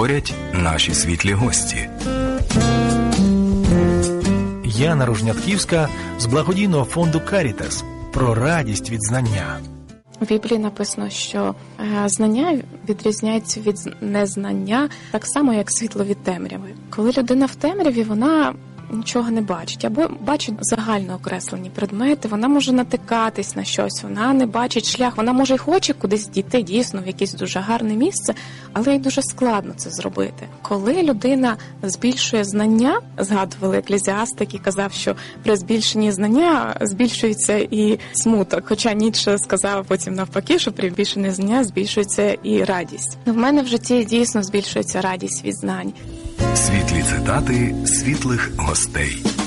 говорять наші світлі гості. Яна Ружнятківська з благодійного фонду «Карітас» про радість від знання. У Біблії написано, що знання відрізняються від незнання так само, як світло від темряви. Коли людина в темряві, вона нічого не бачить, або бачить загально окреслені предмети, вона може натикатись на щось, вона не бачить шлях, вона може й хоче кудись дійти, дійсно, в якесь дуже гарне місце, але й дуже складно це зробити. Коли людина збільшує знання, згадували Еклезіаст, який казав, що при збільшенні знання збільшується і смуток, хоча Ніцше сказав потім навпаки, що при збільшенні знання збільшується і радість. В мене в житті дійсно збільшується радість від знань. Світлі цитати світлих гостей.